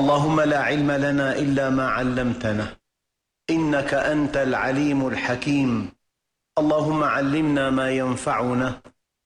اللهم لا علم لنا إلا ما علمتنا إنك أنت العليم الحكيم. اللهم علمنا ما ينفعنا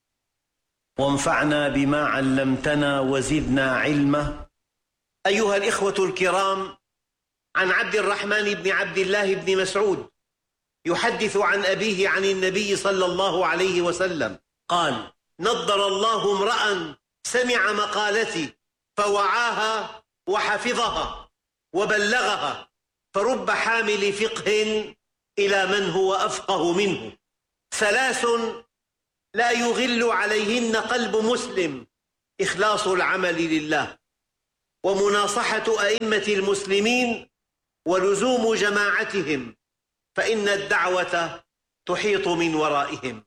وانفعنا بما علمتنا وزدنا علما. أيها الإخوة الكرام، عن عبد الرحمن بن عبد الله بن مسعود يحدث عن أبيه عن النبي صلى الله عليه وسلم قال: نضر الله امرأ سمع مقالتي فوعاها وحفظها وبلغها، فرب حامل فقه إلى من هو أفقه منه. ثلاث لا يغل عليهن قلب مسلم: إخلاص العمل لله، ومناصحة أئمة المسلمين، ولزوم جماعتهم، فإن الدعوة تحيط من ورائهم.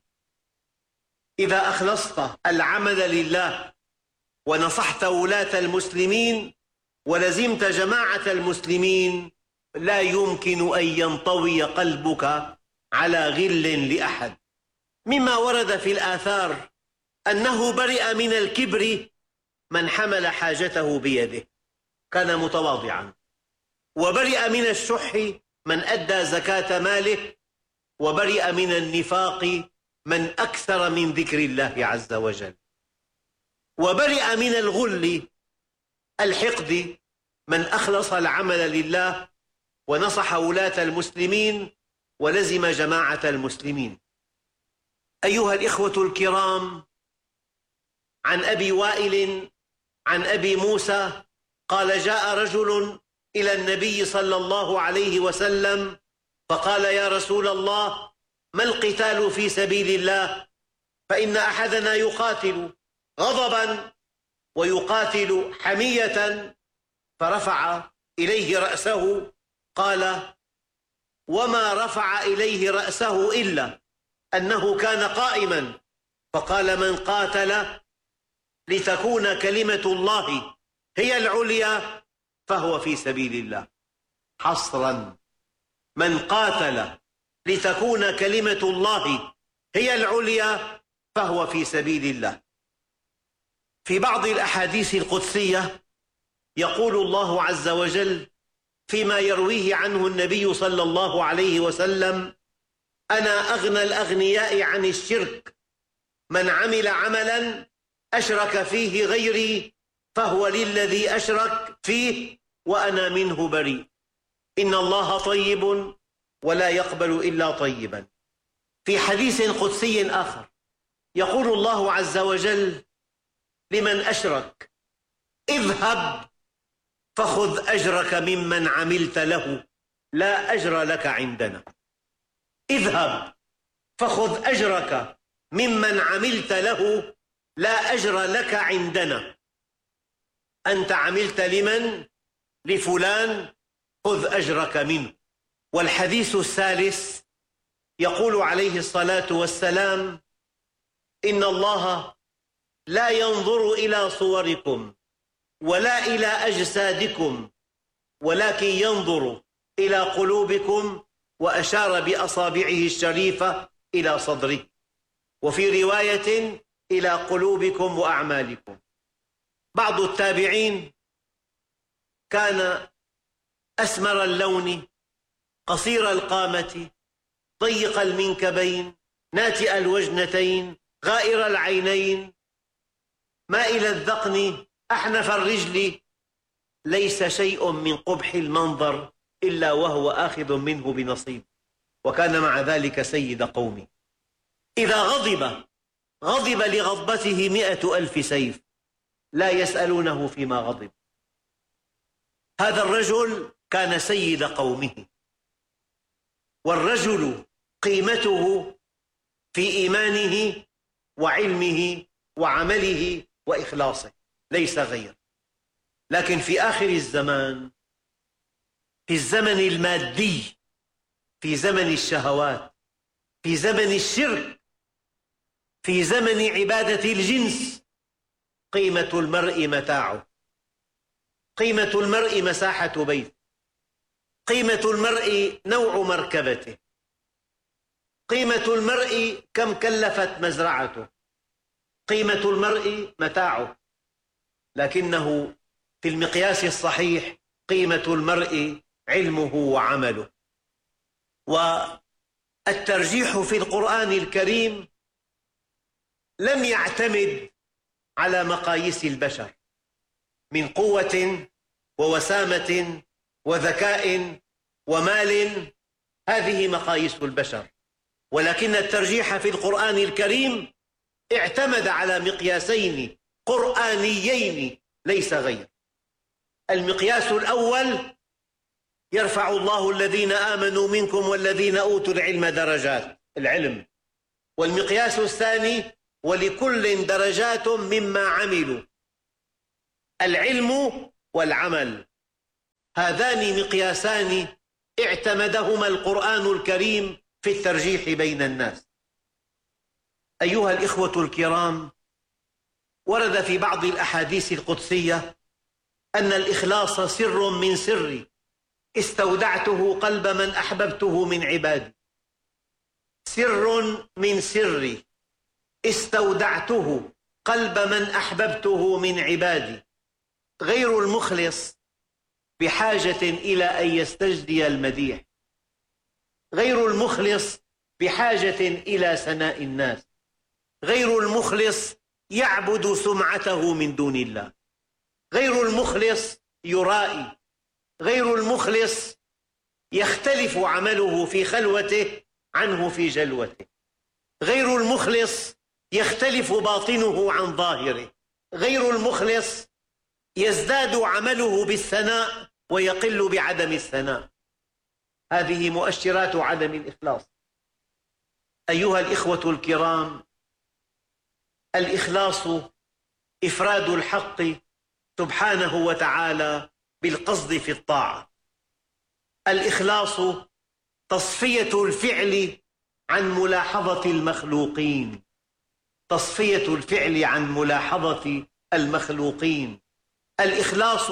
إذا أخلصت العمل لله ونصحت ولاة المسلمين ولزمت جماعة المسلمين، لا يمكن أن ينطوي قلبك على غل لأحد. مما ورد في الآثار أنه برئ من الكبر من حمل حاجته بيده، كان متواضعا. وبرئ من الشح من أدى زكاة ماله. وبرئ من النفاق من أكثر من ذكر الله عز وجل. وبرئ من الغل الحقد من أخلص العمل لله ونصح ولاة المسلمين ولزم جماعة المسلمين. أيها الإخوة الكرام، عن أبي وائل عن أبي موسى قال: جاء رجل إلى النبي صلى الله عليه وسلم فقال: يا رسول الله، ما القتال في سبيل الله؟ فإن أحدنا يقاتل غضبا ويقاتل حمية. فرفع إليه رأسه قال: وما رفع إليه رأسه إلا أنه كان قائما. فقال: من قاتل لتكون كلمة الله هي العليا فهو في سبيل الله. حصرا: من قاتل لتكون كلمة الله هي العليا فهو في سبيل الله. في بعض الأحاديث القدسية يقول الله عز وجل فيما يرويه عنه النبي صلى الله عليه وسلم: أنا أغنى الأغنياء عن الشرك، من عمل عملا أشرك فيه غيري فهو للذي أشرك فيه وأنا منه بريء. إن الله طيب ولا يقبل إلا طيبا. في حديث قدسي آخر يقول الله عز وجل لمن أشرك: اذهب فخذ أجرك ممن عملت له، لا أجر لك عندنا. اذهب فخذ أجرك ممن عملت له، لا أجر لك عندنا. أنت عملت لمن؟ لفلان، خذ أجرك منه. والحديث الثالث يقول عليه الصلاة والسلام: إن الله لا ينظر إلى صوركم ولا إلى أجسادكم ولكن ينظر إلى قلوبكم، وأشار بأصابعه الشريفة إلى صدره، وفي رواية إلى قلوبكم وأعمالكم. بعض التابعين كان أسمر اللون، قصير القامة، ضيق المنكبين، ناتئ الوجنتين، غائر العينين، مائل الذقن، أحنف الرجل، ليس شيء من قبح المنظر إلا وهو آخذ منه بنصيب، وكان مع ذلك سيد قومه. إذا غضب لغضبته 100,000 سيف، لا يسألونه فيما غضب. هذا الرجل كان سيد قومه. والرجل قيمته في إيمانه وعلمه وعمله وإخلاصه، ليس غير. لكن في آخر الزمان، في الزمن المادي، في زمن الشهوات، في زمن الشرك، في زمن عبادة الجنس، قيمة المرء متاعه، قيمة المرء مساحة بيته، قيمة المرء نوع مركبته، قيمة المرء كم كلفت مزرعته، قيمة المرء متاعه. لكنه في المقياس الصحيح قيمة المرء علمه وعمله. والترجيح في القرآن الكريم لم يعتمد على مقاييس البشر من قوة ووسامة وذكاء ومال، هذه مقاييس البشر، ولكن الترجيح في القرآن الكريم اعتمد على مقياسين قرآنيين ليس غير. المقياس الأول: يرفع الله الذين آمنوا منكم والذين أوتوا العلم درجات، العلم. والمقياس الثاني: ولكل درجات مما عملوا، العلم والعمل. هذان مقياسان اعتمدهما القرآن الكريم في الترجيح بين الناس. أيها الإخوة الكرام، ورد في بعض الأحاديث القدسية أن الإخلاص سر من سري استودعته قلب من أحببته من عبادي. سر من سري استودعته قلب من أحببته من عبادي. غير المخلص بحاجة إلى أن يستجدي المديح، غير المخلص بحاجة إلى ثناء الناس، غير المخلص يعبد سمعته من دون الله، غير المخلص يرائي، غير المخلص يختلف عمله في خلوته عنه في جلوته، غير المخلص يختلف باطنه عن ظاهره، غير المخلص يزداد عمله بالثناء ويقل بعدم الثناء. هذه مؤشرات عدم الإخلاص. أيها الإخوة الكرام، الإخلاص إفراد الحق سبحانه وتعالى بالقصد في الطاعة. الإخلاص تصفية الفعل عن ملاحظة المخلوقين، تصفية الفعل عن ملاحظة المخلوقين. الإخلاص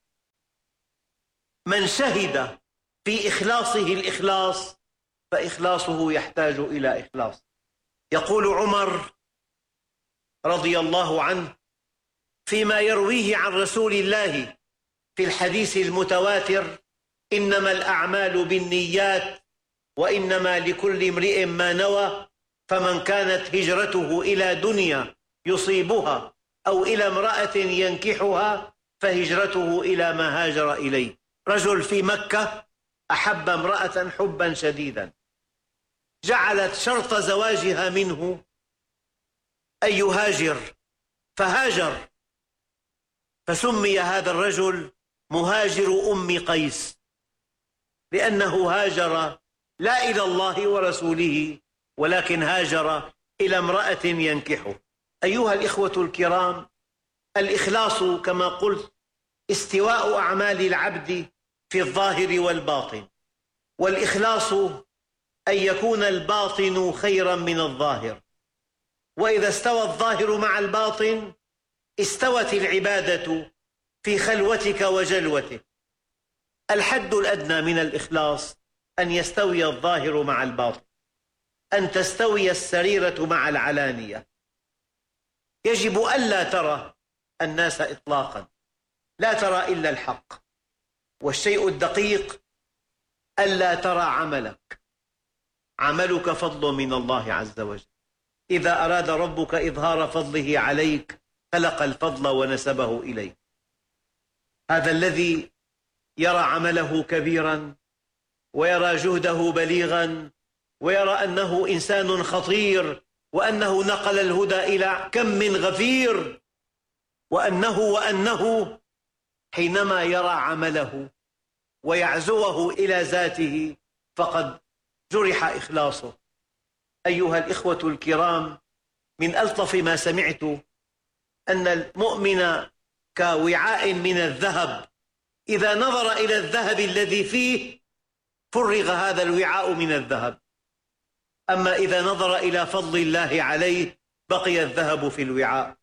من شهد في إخلاصه الإخلاص فإخلاصه يحتاج إلى إخلاص. يقول عمر رضي الله عنه فيما يرويه عن رسول الله في الحديث المتواتر: إنما الأعمال بالنيات وإنما لكل امرئ ما نوى، فمن كانت هجرته إلى دنيا يصيبها أو إلى امرأة ينكحها فهجرته إلى ما هاجر إليه. رجل في مكة أحب امرأة حبا شديدا، جعلت شرط زواجها منه أن يهاجر، فهاجر، فسمي هذا الرجل مهاجر أم قيس، لأنه هاجر لا إلى الله ورسوله ولكن هاجر إلى امرأة ينكحه. أيها الإخوة الكرام، الإخلاص كما قلت استواء أعمال العبد في الظاهر والباطن، والإخلاص أن يكون الباطن خيرا من الظاهر، وإذا استوى الظاهر مع الباطن استوت العبادة في خلوتك وجلوتك. الحد الأدنى من الإخلاص أن يستوي الظاهر مع الباطن، أن تستوي السريرة مع العلانية. يجب ألا ترى الناس إطلاقا، لا ترى إلا الحق. والشيء الدقيق ألا ترى عملك، عملك فضل من الله عز وجل. إذا أراد ربك إظهار فضله عليك خلق الفضل ونسبه إليك. هذا الذي يرى عمله كبيرا ويرى جهده بليغا ويرى أنه إنسان خطير وأنه نقل الهدى إلى كم من غفير، وأنه حينما يرى عمله ويعزوه إلى ذاته فقد جرح إخلاصه. أيها الإخوة الكرام، من ألطف ما سمعت أن المؤمن كوعاء من الذهب، إذا نظر إلى الذهب الذي فيه فرغ هذا الوعاء من الذهب، أما إذا نظر إلى فضل الله عليه بقي الذهب في الوعاء.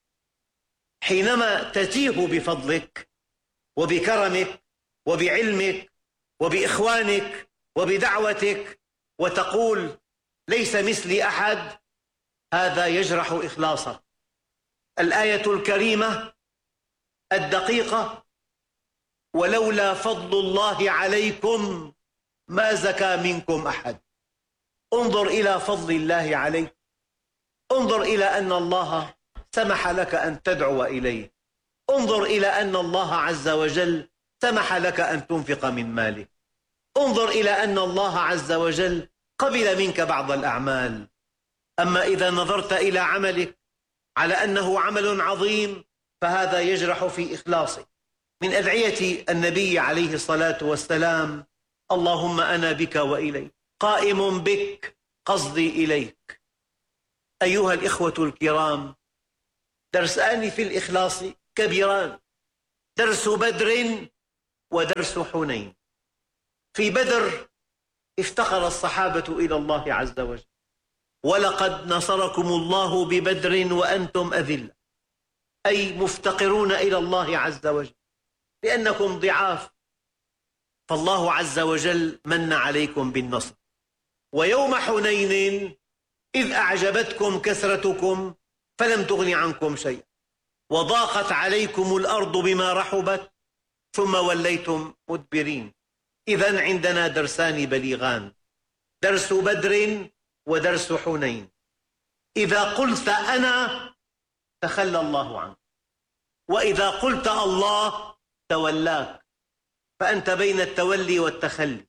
حينما تتيه بفضلك وبكرمك وبعلمك وبإخوانك وبدعوتك وتقول ليس مثلي أحد، هذا يجرح إخلاصك. الآية الكريمة الدقيقة ولولا فضل الله عليكم ما زكى منكم أحد. انظر إلى فضل الله عليك، انظر إلى أن الله سمح لك أن تدعو إليه، انظر إلى أن الله عز وجل سمح لك أن تنفق من مالك، انظر إلى أن الله عز وجل قبل منك بعض الأعمال. أما إذا نظرت إلى عملك على أنه عمل عظيم فهذا يجرح في إخلاصك. من أدعية النبي عليه الصلاة والسلام: اللهم أنا بك وإليك، قائم بك، قصدي إليك. أيها الإخوة الكرام، درسان في الإخلاص كبيران: درس بدر ودرس حنين. في بدر افتقر الصحابة إلى الله عز وجل: ولقد نصركم الله ببدر وأنتم أذلة، أي مفتقرون إلى الله عز وجل لأنكم ضعاف، فالله عز وجل من عليكم بالنصر. ويوم حنين إذ أعجبتكم كثرتكم فلم تغن عنكم شيئا وضاقت عليكم الأرض بما رحبت ثم وليتم مدبرين. إذن عندنا درسان بليغان: درس بدر ودرس حنين. إذا قلت أنا تخلى الله عنك، وإذا قلت الله تولاك، فأنت بين التولي والتخلي.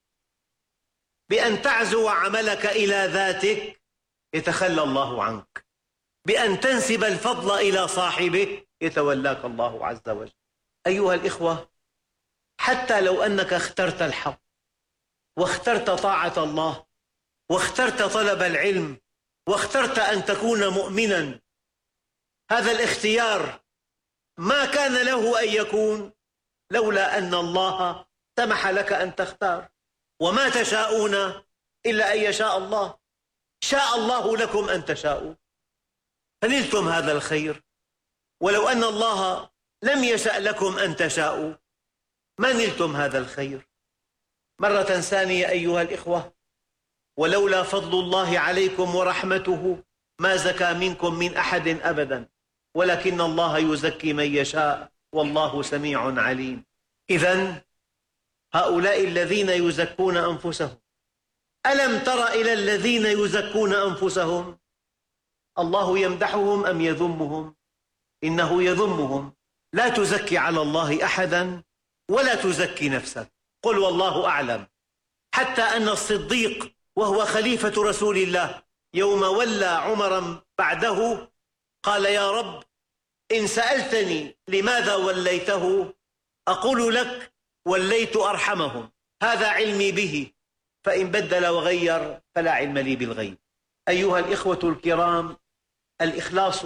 بأن تعزو عملك إلى ذاتك يتخلى الله عنك، بأن تنسب الفضل إلى صاحبه يتولاك الله عز وجل. أيها الإخوة، حتى لو أنك اخترت الحق واخترت طاعة الله واخترت طلب العلم واخترت أن تكون مؤمنا، هذا الاختيار ما كان له أن يكون لولا أن الله سمح لك أن تختار. وما تشاءون إلا أن يشاء الله. شاء الله لكم أن تشاءوا فنلتم هذا الخير، ولو أن الله لم يشأ لكم أن تشاءوا ما نلتم هذا الخير. مرة ثانية أيها الإخوة: ولولا فضل الله عليكم ورحمته ما زكى منكم من أحد أبدا ولكن الله يزكي من يشاء والله سميع عليم. إذن هؤلاء الذين يزكون أنفسهم، ألم تر إلى الذين يزكون أنفسهم؟ الله يمدحهم أم يذمهم؟ إنه يذمهم. لا تزكي على الله أحدا ولا تزكي نفسك، قل والله أعلم. حتى أن الصديق وهو خليفة رسول الله يوم ولى عمرا بعده قال: يا رب، إن سألتني لماذا وليته أقول لك: وليت أرحمهم، هذا علمي به، فإن بدل وغير فلا علم لي بالغيب. أيها الإخوة الكرام، الإخلاص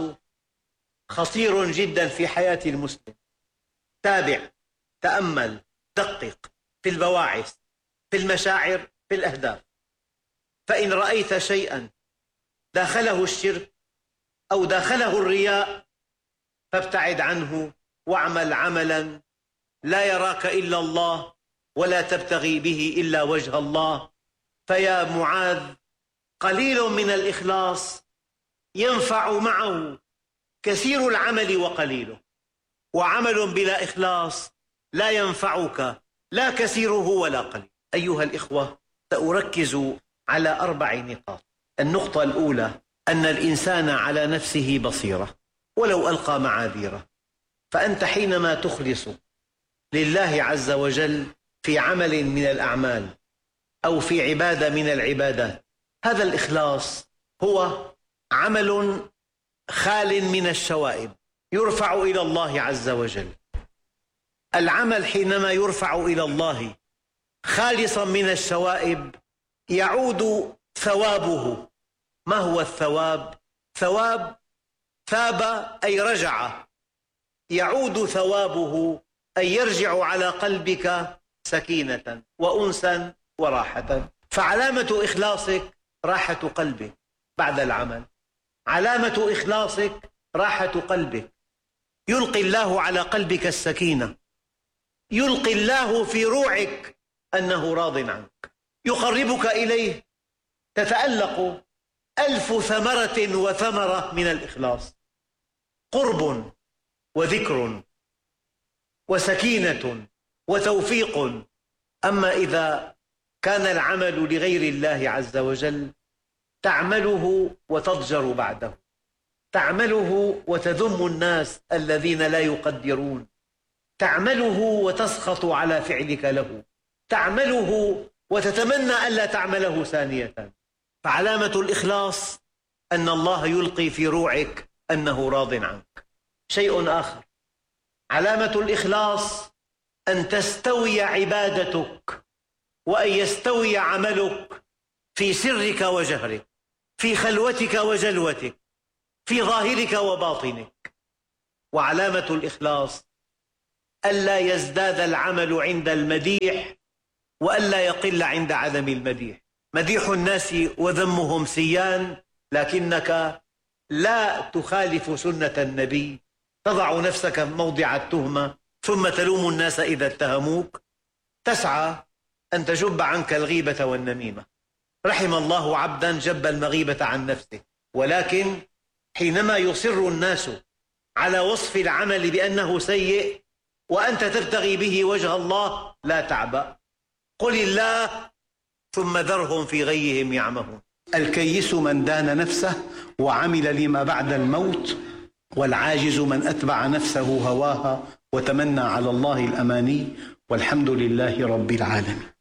خطير جدا في حياة المسلم. تابع، تأمل، دقق في البواعث، في المشاعر، في الأهداف. فإن رأيت شيئا داخله الشرك أو داخله الرياء فابتعد عنه واعمل عملا لا يراك إلا الله ولا تبتغي به إلا وجه الله. فيا معاذ، قليل من الإخلاص ينفع معه كثير العمل وقليله، وعمل بلا إخلاص لا ينفعك لا كثيره ولا قليل. أيها الإخوة، سأركز على 4 نقاط. النقطة الأولى: أن الإنسان على نفسه بصيرة ولو ألقى معاذيره. فأنت حينما تخلص لله عز وجل في عمل من الأعمال أو في عبادة من العبادات، هذا الإخلاص هو عمل خال من الشوائب يرفع إلى الله عز وجل. العمل حينما يرفع إلى الله خالصا من الشوائب يعود ثوابه. ما هو الثواب؟ ثواب ثاب أي رجع، يعود ثوابه أي يرجع على قلبك سكينة وأنسا وراحة. فعلامة إخلاصك راحة قلبك بعد العمل، علامة إخلاصك راحة قلبك. يلقي الله على قلبك السكينة، يلقي الله في روعك أنه راض عنك، يقربك إليه. تتألق 1000 ثمرة وثمرة من الإخلاص: قرب وذكر وسكينة وتوفيق. أما إذا كان العمل لغير الله عز وجل تعمله وتضجر بعده، تعمله وتذم الناس الذين لا يقدرون، تعمله وتسخط على فعلك له، تعمله وتتمنى ألا تعمله ثانية. فعلامة الإخلاص أن الله يلقي في روعك أنه راض عنك. شيء آخر، علامة الإخلاص أن تستوي عبادتك وأن يستوي عملك في سرك وجهرك، في خلوتك وجلوتك، في ظاهرك وباطنك. وعلامة الإخلاص ألا يزداد العمل عند المديح وألا يقل عند عدم المديح. مديح الناس وذمهم سيان، لكنك لا تخالف سنة النبي، تضع نفسك موضع التهمة ثم تلوم الناس إذا اتهموك. تسعى أن تجب عنك الغيبة والنميمة. رحم الله عبدا جب المغيبة عن نفسه، ولكن حينما يصر الناس على وصف العمل بأنه سيء وأنت تبتغي به وجه الله لا تعبأ، قل الله ثم ذرهم في غيهم يعمهون. الكيس من دان نفسه وعمل لما بعد الموت، والعاجز من أتبع نفسه هواها وتمنى على الله الأماني، والحمد لله رب العالمين.